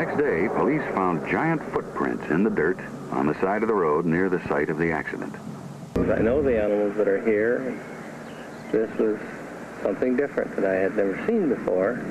next day, police found giant footprints in the dirt on the side of the road near the site of the accident. I know the animals that are here. This was something different that I had never seen before.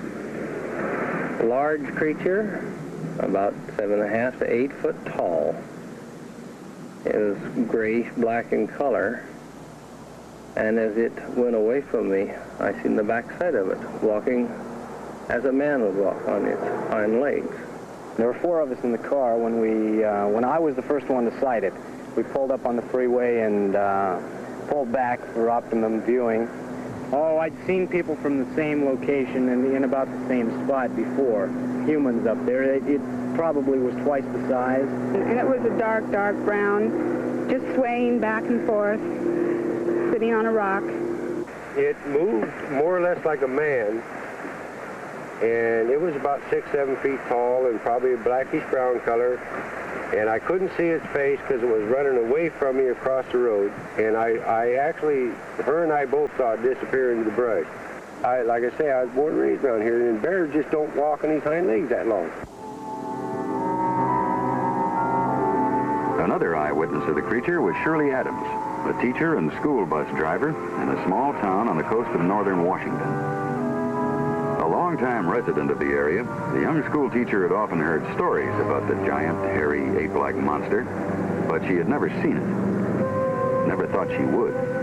A large creature, about 7.5 to 8 foot tall. It was grayish-black in color. And as it went away from me, I seen the backside of it, walking as a man would walk on its hind legs. There were 4 of us in the car when I was the first one to sight it. We pulled up on the freeway and pulled back for optimum viewing. Oh, I'd seen people from the same location and in about the same spot before. Humans up there. It probably was twice the size. And it was a dark, dark brown, just swaying back and forth, sitting on a rock. It moved more or less like a man, and it was about 6, 7 feet tall and probably a blackish brown color. And I couldn't see its face because it was running away from me across the road. And I actually, her and I both saw it disappear into the brush. Like I say, I was born and raised around here, and bears just don't walk on his hind legs that long. Another eyewitness of the creature was Shirley Adams, a teacher and school bus driver in a small town on the coast of northern Washington. A longtime resident of the area, the young school teacher had often heard stories about the giant, hairy, ape-like monster, but she had never seen it. Never thought she would.